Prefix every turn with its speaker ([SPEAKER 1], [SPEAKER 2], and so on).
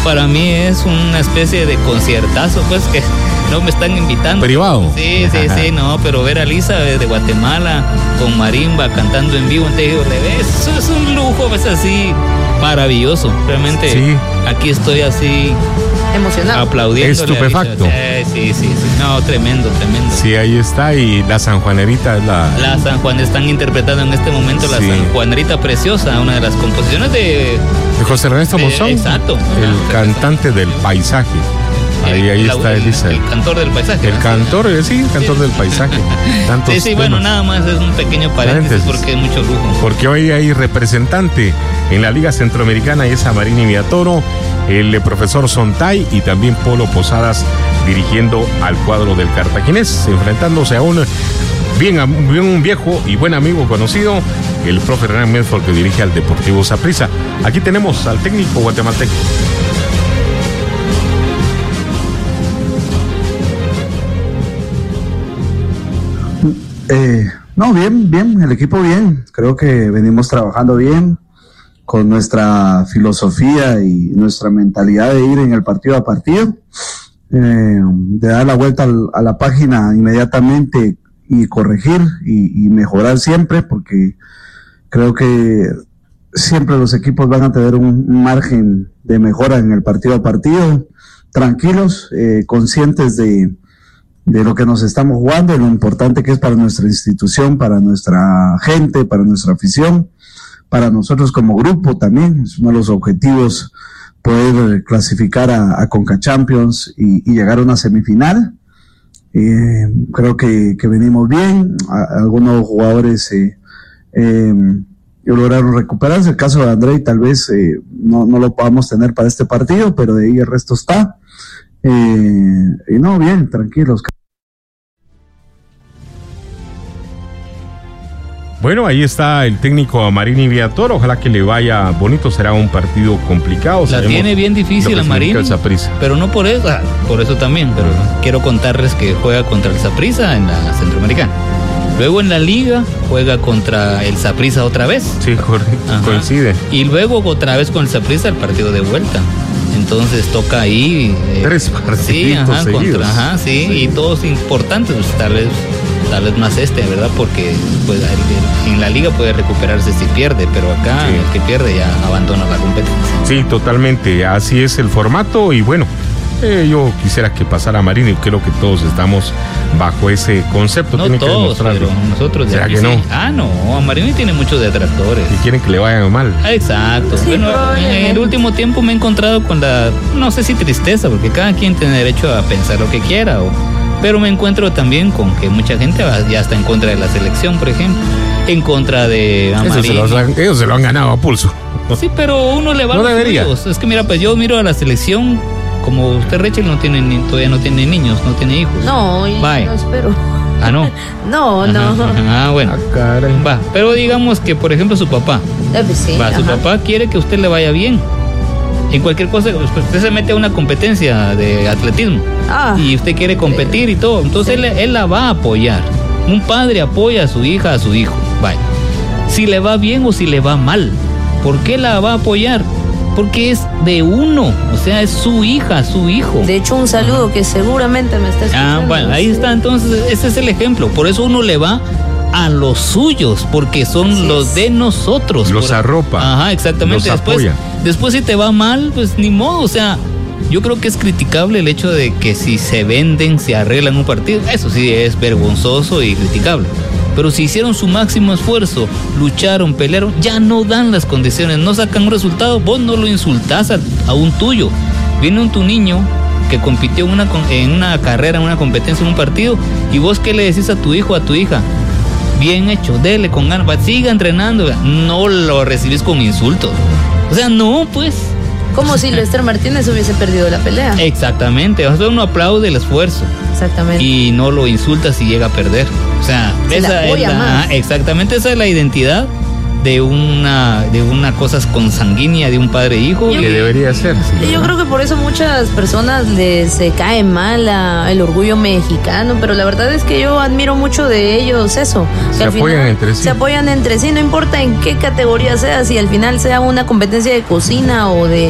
[SPEAKER 1] Para mí es una especie de conciertazo, pues, que no me están invitando.
[SPEAKER 2] ¿Privado?
[SPEAKER 1] Sí, no, pero ver a Lisa de Guatemala con marimba cantando en vivo, te digo, eso es un lujo, es así maravilloso. Realmente
[SPEAKER 2] sí.
[SPEAKER 1] Aquí estoy así
[SPEAKER 3] emocionado,
[SPEAKER 1] aplaudiendo.
[SPEAKER 2] Estupefacto.
[SPEAKER 1] Sí. No, tremendo.
[SPEAKER 2] Sí, ahí está. Y la sanjuanerita es la
[SPEAKER 1] San Juan están interpretando en este momento la Sanjuanerita Preciosa, una de las composiciones de
[SPEAKER 2] José Ernesto Monzón.
[SPEAKER 1] Exacto.
[SPEAKER 2] El cantante del paisaje. Ahí está Elisa.
[SPEAKER 1] El cantor del paisaje.
[SPEAKER 2] El cantor del paisaje.
[SPEAKER 1] Sí, bueno, nada más es un pequeño paréntesis porque es mucho lujo.
[SPEAKER 2] Porque hoy hay representante en la Liga Centroamericana y es Amarini Villatoro, el profesor Sontay y también Polo Posadas dirigiendo al cuadro del cartaginés, enfrentándose a un viejo y buen amigo conocido, el profe Hernán Medford, que dirige al Deportivo Saprissa. Aquí tenemos al técnico guatemalteco.
[SPEAKER 4] No, bien, el equipo bien. Creo que venimos trabajando bien con nuestra filosofía y nuestra mentalidad de ir en el partido a partido, de dar la vuelta a la página inmediatamente y corregir y mejorar siempre, porque creo que siempre los equipos van a tener un margen de mejora en el partido a partido, tranquilos, conscientes de lo que nos estamos jugando, de lo importante que es para nuestra institución, para nuestra gente, para nuestra afición, para nosotros como grupo también. Es uno de los objetivos poder clasificar a Conca Champions y llegar a una semifinal. Creo que venimos bien. Algunos jugadores lograron recuperarse. El caso de Andrei tal vez no lo podamos tener para este partido, pero de ahí el resto está. Y no, bien, tranquilos.
[SPEAKER 2] Bueno, ahí está el técnico Amarini Villatoro. Ojalá que le vaya bonito. Será un partido complicado.
[SPEAKER 1] La tiene bien difícil Amarini, pero no por eso. Por eso también. Pero quiero contarles que juega contra el Saprissa en la Centroamericana. Luego en la Liga juega contra el Saprissa otra vez.
[SPEAKER 2] Sí, correcto. Coincide.
[SPEAKER 1] Y luego otra vez con el Saprissa el partido de vuelta. Entonces toca ahí
[SPEAKER 2] 3 partiditos seguidos.
[SPEAKER 1] Y todos importantes, pues, tal vez más ¿verdad? Porque pues en la liga puede recuperarse si pierde, pero acá el que pierde ya abandona la competencia.
[SPEAKER 2] Sí, totalmente, así es el formato. Y bueno, yo quisiera que pasara a Amarini. Creo que todos estamos bajo ese concepto.
[SPEAKER 1] No todos, pero nosotros
[SPEAKER 2] ¿será que no?
[SPEAKER 1] No, Amarini tiene muchos detractores.
[SPEAKER 2] Y quieren que le vaya mal.
[SPEAKER 1] Exacto.
[SPEAKER 3] Sí,
[SPEAKER 1] bueno, en el último tiempo me he encontrado con no sé si tristeza, porque cada quien tiene derecho a pensar lo que quiera, pero me encuentro también con que mucha gente ya está en contra de la selección, por ejemplo, en contra de Amarini.
[SPEAKER 2] Ellos se lo han ganado a pulso.
[SPEAKER 1] Sí, pero uno le va a los suyos. Es que mira, pues yo miro a la selección. Como usted, Rachel, todavía no tiene niños, no tiene hijos.
[SPEAKER 3] No, no espero.
[SPEAKER 1] ¿No?
[SPEAKER 3] No.
[SPEAKER 1] Bueno. Va, pero digamos que, por ejemplo, su papá. Su papá quiere que usted le vaya bien. En cualquier cosa, usted se mete a una competencia de atletismo y usted quiere competir y todo. Entonces él la va a apoyar. Un padre apoya a su hija, a su hijo. Vaya. Si le va bien o si le va mal. ¿Por qué la va a apoyar? Porque es de uno, o sea, es su hija, su hijo.
[SPEAKER 3] De hecho, un saludo que seguramente me está escuchando.
[SPEAKER 1] Bueno, ahí está, entonces, ese es el ejemplo. Por eso uno le va a los suyos, porque son los de nosotros.
[SPEAKER 2] Los arropa.
[SPEAKER 1] Exactamente. Después si te va mal, pues ni modo, o sea, yo creo que es criticable el hecho de que si se venden, se arreglan un partido. Eso sí es vergonzoso y criticable. Pero si hicieron su máximo esfuerzo, lucharon, pelearon, ya no dan las condiciones, no sacan un resultado, vos no lo insultás a un tuyo. Viene tu niño que compitió en una carrera, en una competencia, en un partido, y vos qué le decís a tu hijo, a tu hija, bien hecho, dele con ganas, siga entrenando, no lo recibís con insultos. O sea, no, pues.
[SPEAKER 3] Como si Lester Martínez hubiese perdido la pelea.
[SPEAKER 1] Exactamente, o sea, uno aplaude el esfuerzo.
[SPEAKER 3] Exactamente.
[SPEAKER 1] Y no lo insulta si llega a perder. O sea, esa es la identidad de una cosa consanguínea de un padre e hijo
[SPEAKER 2] que debería ser.
[SPEAKER 3] Yo creo que por eso muchas personas les cae mal el orgullo mexicano, pero la verdad es que yo admiro mucho de ellos eso.
[SPEAKER 2] Se apoyan entre sí.
[SPEAKER 3] Se apoyan entre sí, no importa en qué categoría sea, si al final sea una competencia de cocina o de